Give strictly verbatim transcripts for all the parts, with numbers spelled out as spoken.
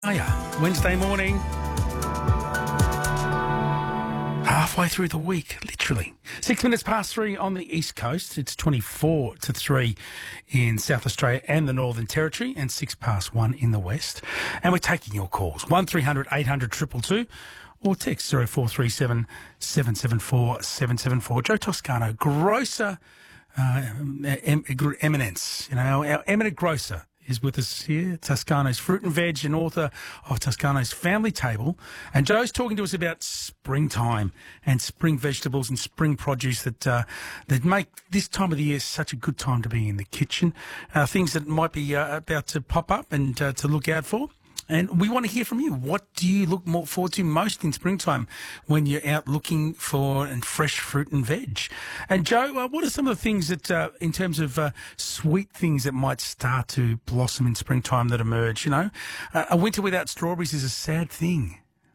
Hiya. Wednesday morning. Halfway through the week, literally. Six minutes past three on the East Coast. It's twenty-four to three in South Australia and the Northern Territory, and six past one in the West. And we're taking your calls. one three hundred eight hundred two two two or text zero four three seven seven seven four seven seven four. Joe Toscano, grocer uh, em- eminence, you know, our eminent grocer, is with us here, Toscano's Fruit and Veg and author of Toscano's Family Table. And Joe's talking to us about springtime and spring vegetables and spring produce that uh, that make this time of the year such a good time to be in the kitchen. Uh, things that might be uh, about to pop up and uh, to look out for. And we want to hear from you. What do you look more forward to most in springtime when you're out looking for and fresh fruit and veg? And Joe, uh, what are some of the things that, uh, in terms of uh, sweet things that might start to blossom in springtime that emerge? You know, uh, a winter without strawberries is a sad thing.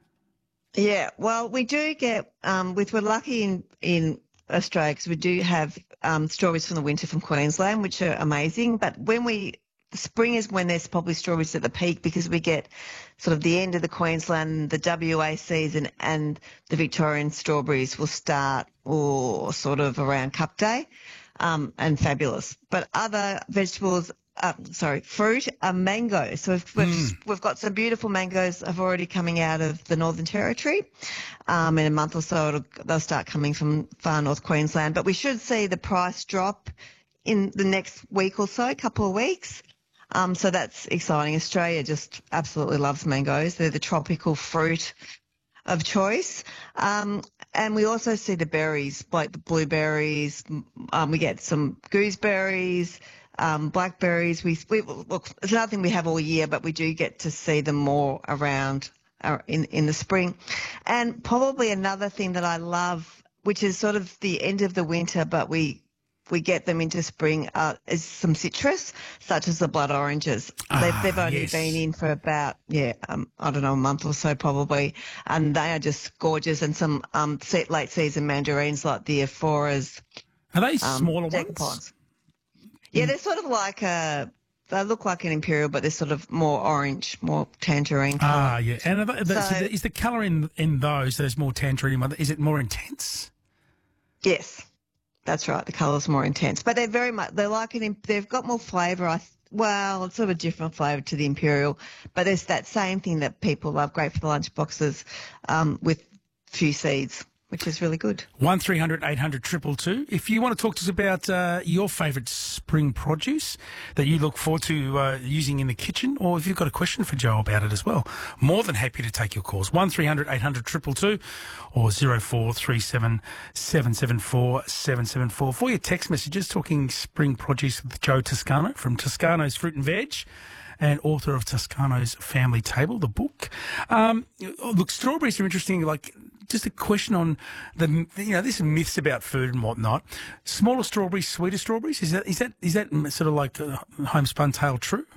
Yeah, well, we do get, um, with we're lucky in, in Australia because we do have um, strawberries from the winter from Queensland, which are amazing. But when we spring is when there's probably strawberries at the peak because we get sort of the end of the Queensland, the W A season, and the Victorian strawberries will start or sort of around Cup Day, um, and fabulous. But other vegetables, uh, sorry, fruit are mangoes. So we've, we've, Mm. we've got some beautiful mangoes have already coming out of the Northern Territory. Um, in a month or so, it'll, they'll start coming from far north Queensland. But we should see the price drop in the next week or so, couple of weeks. Um, so that's exciting. Australia just absolutely loves mangoes. They're the tropical fruit of choice. Um, and we also see the berries, like the blueberries. Um, we get some gooseberries, um, blackberries. We, we look, it's another thing we have all year, but we do get to see them more around uh, in, in the spring. And probably another thing that I love, which is sort of the end of the winter, but we we get them into spring, uh, is some citrus, such as the blood oranges. Ah, they've, they've only yes. been in for about, yeah, um, I don't know, a month or so probably, and they are just gorgeous. And some um, se- late season mandarins like the Ephoras. Are they Um, smaller decapons. ones? Yeah, they're sort of like a, they look like an imperial, but they're sort of more orange, more tangerine colour. Ah, yeah. And are they, so So- is the colour in in those, those more tangerine, is it more intense? Yes. That's right. The colour's more intense, but they're very much, they're like an, im- they've got more flavour. I, th- well, it's sort of a different flavour to the Imperial, but there's that same thing that people love, great for the lunch boxes, um, with few seeds, which is really good. one three hundred eight hundred two two two. If you want to talk to us about uh, your favourite spring produce that you look forward to uh, using in the kitchen, or if you've got a question for Joe about it as well, more than happy to take your calls. one three hundred eight hundred two two two or zero four three seven seven seven four seven seven four. For your text messages, talking spring produce with Joe Toscano from Toscano's Fruit and Veg and author of Toscano's Family Table, the book. Um, look, strawberries are interesting. Like, just a question on the, you know, there's some myths about food and whatnot. Smaller strawberries, sweeter strawberries. Is that is that is that sort of like uh, homespun tale true?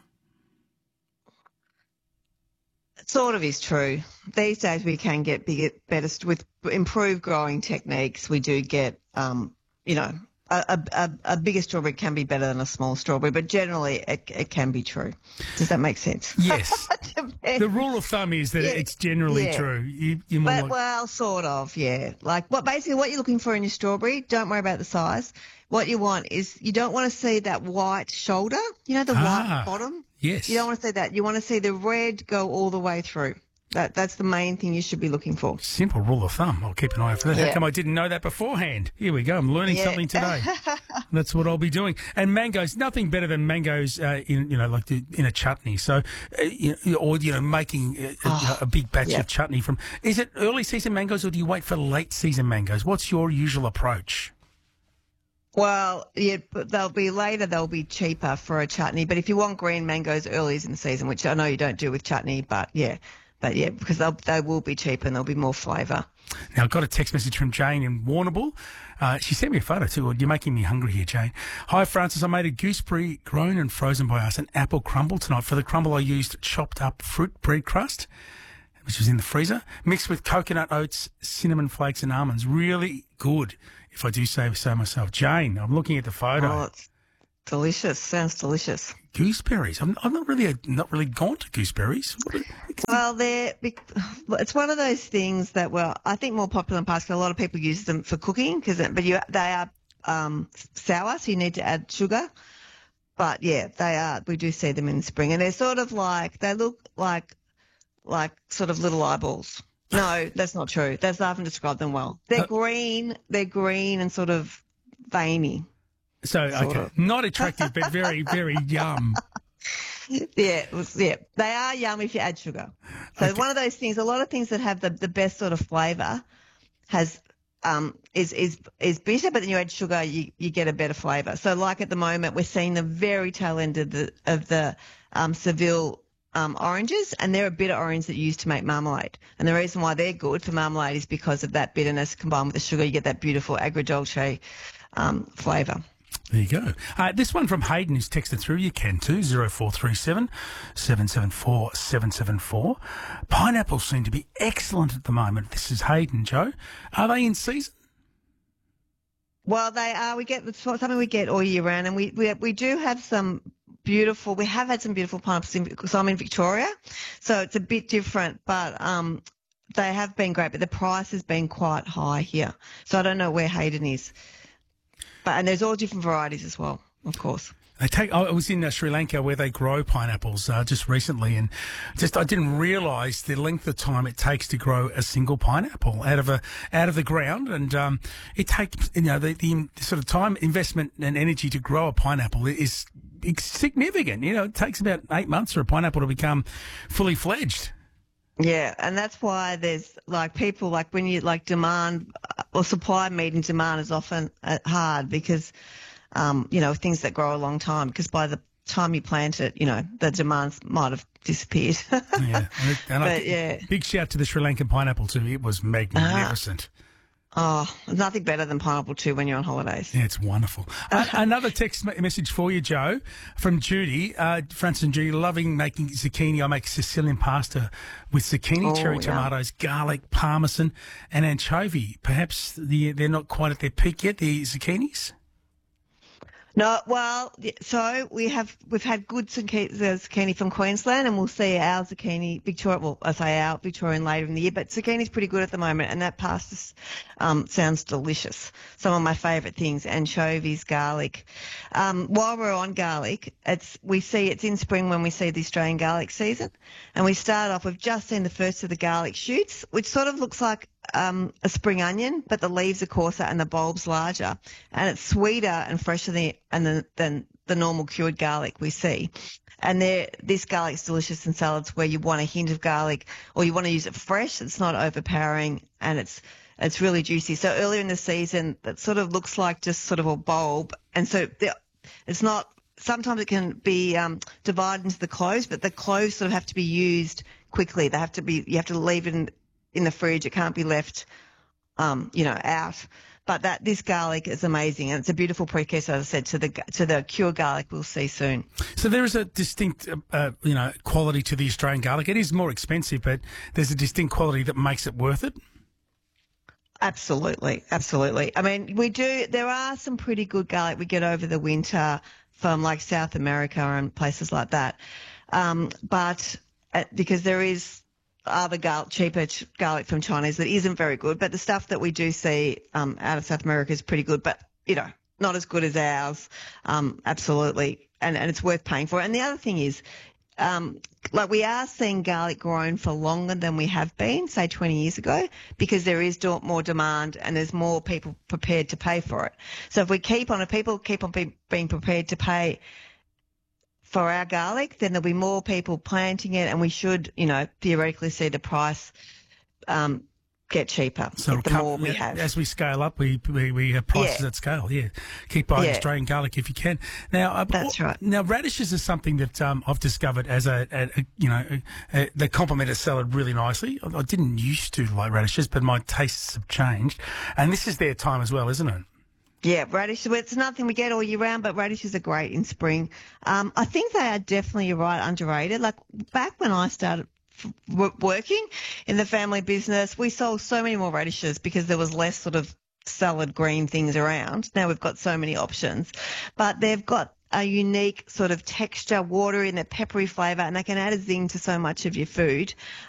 It sort of is true. These days we can get bigger, better, st- with improved growing techniques, we do get, um, you know, a, a, a bigger strawberry can be better than a small strawberry, but generally it, it can be true. Does that make sense? Yes. The rule of thumb is that Yeah, it's generally yeah. true. You, you're more But, like, well, sort of, yeah. Like, what basically what you're looking for in your strawberry, don't worry about the size. What you want is you don't want to see that white shoulder, you know, the Ah, white bottom. yes. You don't want to see that. You want to see the red go all the way through. That That's the main thing you should be looking for. Simple rule of thumb. I'll keep an eye out for that. How Yeah. come I didn't know that beforehand? Here we go. I'm learning Yeah. something today. That's what I'll be doing. And mangoes, nothing better than mangoes uh, in, you know, like the, in a chutney. So, uh, you know, or, you know, making a, a, a big batch yeah. of chutney from, is it early season mangoes or do you wait for late season mangoes? What's your usual approach? Well, yeah, but they'll be later, they'll be cheaper for a chutney. But if you want green mangoes early in the season, which I know you don't do with chutney, but yeah, but yeah, because they'll, they will be cheaper and there'll be more flavour. Now, I got a text message from Jane in Warrnambool. Uh, she sent me a photo too. You're making me hungry here, Jane. Hi, Francis. I made a gooseberry grown and frozen by us, an apple crumble tonight. For the crumble, I used chopped up fruit bread crust, which was in the freezer, mixed with coconut oats, cinnamon flakes and almonds. Really good, if I do say so myself. Jane, I'm looking at the photo. Oh, it's Delicious. Sounds delicious. Gooseberries. I'm, I'm not really not really gone to gooseberries. Well, they're it's one of those things that were I think more popular in past. A lot of people use them for cooking because but you they are um, sour, so you need to add sugar. But yeah, they are. We do see them in spring, and they're sort of like they look like like sort of little eyeballs. No, that's not true. That's I haven't described them well. They're uh, green. They're green and sort of veiny. So, okay, of. Not attractive, but very, very yum. Yeah, yeah, they are yum if you add sugar. So okay. One of those things, a lot of things that have the, the best sort of flavour has um is is is bitter, but then you add sugar, you, you get a better flavour. So, like at the moment, we're seeing the very tail end of the of the um, Seville um, oranges, and they're a bitter orange that you use to make marmalade. And the reason why they're good for marmalade is because of that bitterness combined with the sugar. You get that beautiful agrodolce um, flavour. There you go. Uh, this one from Hayden who's texted through, you can too, zero four three seven, seven seven four, seven seven four. Pineapples seem to be excellent at the moment. This is Hayden, Joe. Are they in season? Well, they are. We get something we get all year round, and we, we, we do have some beautiful, we have had some beautiful pineapples in, because I'm in Victoria, so it's a bit different, but um, they have been great, but the price has been quite high here. So I don't know where Hayden is. But, and there's all different varieties as well, of course. They take. I was in uh, Sri Lanka where they grow pineapples uh, just recently, and just I didn't realise the length of time it takes to grow a single pineapple out of a out of the ground, and um, it takes you know the, the sort of time, investment, and energy to grow a pineapple is significant. You know, it takes about eight months for a pineapple to become fully fledged. Yeah, and that's why there's like people like when you like demand or supply meeting demand is often uh, hard because, um, you know, things that grow a long time because by the time you plant it, you know, the demands might have disappeared. Yeah, and but I, yeah, big shout to the Sri Lankan pineapple too. It was magnificent. Uh, Oh, nothing better than pineapple too when you're on holidays. Yeah, it's wonderful. uh, another text message for you, Joe, from Judy. Uh, Francis and Judy, loving making zucchini. I make Sicilian pasta with zucchini, oh, cherry yeah. tomatoes, garlic, parmesan, and anchovy. Perhaps the, they're not quite at their peak yet, the zucchinis? No, well, so we have we've had good zucchini, zucchini from Queensland, and we'll see our zucchini Victoria. Well, I say our Victorian later in the year, but zucchini's pretty good at the moment, and that pasta um, sounds delicious. Some of my favourite things: anchovies, garlic. Um, while we're on garlic, it's we see it's in spring when we see the Australian garlic season, and we start off. We've just seen the first of the garlic shoots, which sort of looks like Um, a spring onion, but the leaves are coarser and the bulb's larger, and it's sweeter and fresher than, and the, than the normal cured garlic we see. And this garlic's delicious in salads where you want a hint of garlic or you want to use it fresh. It's not overpowering and it's it's really juicy. So earlier in the season, that sort of looks like just sort of a bulb, and so the, it's not. Sometimes it can be um, divided into the cloves, but the cloves sort of have to be used quickly. They have to be. You have to leave it in. in the fridge. It can't be left, um, you know, out. But that this garlic is amazing, and it's a beautiful precursor, as I said, to the to the cured garlic we'll see soon. So there is a distinct, uh, you know, quality to the Australian garlic. It is more expensive, but there's a distinct quality that makes it worth it. Absolutely, absolutely. I mean, we do. There are some pretty good garlic we get over the winter from like South America and places like that, um, but uh, because there is. Other garlic, cheaper garlic from Chinese that isn't very good, but the stuff that we do see um, out of South America is pretty good, but, you know, not as good as ours, um, absolutely, and, and it's worth paying for. And the other thing is, um, like we are seeing garlic grown for longer than we have been, say twenty years ago, because there is more demand and there's more people prepared to pay for it. So if we keep on, if people keep on be, being prepared to pay for our garlic, then there'll be more people planting it, and we should, you know, theoretically see the price um, get cheaper so the come, more we yeah, have. As we scale up, we we, we have prices yeah. at scale. Yeah, keep buying yeah. Australian garlic if you can. Now, uh, that's right. Now, radishes is something that um, I've discovered as a, a, a you know, a, a, they complement a salad really nicely. I, I didn't used to like radishes, but my tastes have changed, and this is their time as well, isn't it? Yeah, radish. It's nothing we get all year round, but radishes are great in spring. Um, I think they are definitely, you're right, underrated. Like back when I started f- working in the family business, we sold so many more radishes because there was less sort of salad green things around. Now we've got so many options, but they've got a unique sort of texture, watery and a peppery flavour, and they can add a zing to so much of your food.